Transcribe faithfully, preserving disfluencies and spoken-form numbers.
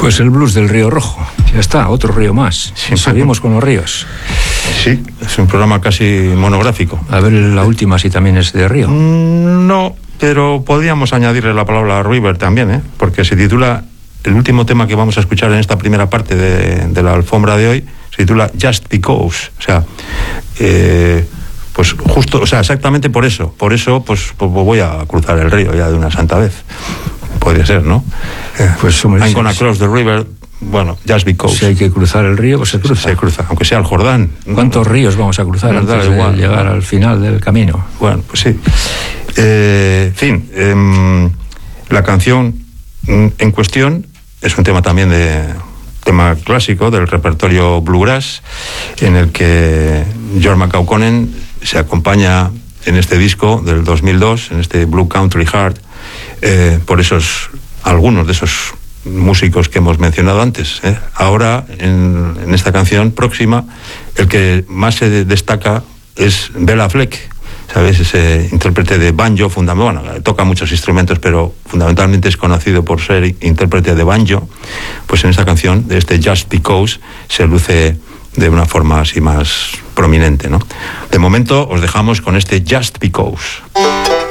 Pues el blues del Río Rojo. Ya está, otro río más. Sí. Seguimos con los ríos. Sí, es un programa casi monográfico. A ver, la última si también es de río. Mm, no, pero podríamos añadirle la palabra river también, ¿eh? Porque se titula, el último tema que vamos a escuchar en esta primera parte de, de la alfombra de hoy, se titula Just Because. O sea, eh, pues justo, o sea, exactamente por eso. Por eso, pues, pues voy a cruzar el río ya de una santa vez. Podría ser, ¿no? Eh, pues I'm gonna cross the river. Bueno, just because. Si hay que cruzar el río, pues se cruza. Se cruza, aunque sea el Jordán. ¿Cuántos ríos vamos a cruzar no, antes igual, de llegar no. al final del camino? Bueno, pues sí. Eh, en fin, eh, la canción en cuestión es un tema también de tema clásico del repertorio bluegrass, en el que George McAuconen se acompaña en este disco del dos mil dos, en este Blue Country Heart, eh, por esos, algunos de esos músicos que hemos mencionado antes. ¿eh? Ahora, en, en esta canción próxima, el que más se destaca es Bela Fleck, ¿sabes? Ese intérprete de banjo, fundamental, bueno, toca muchos instrumentos, pero fundamentalmente es conocido por ser intérprete de banjo. Pues en esta canción, de este Just Because, se luce de una forma así más prominente, ¿no? De momento os dejamos con este Just Because.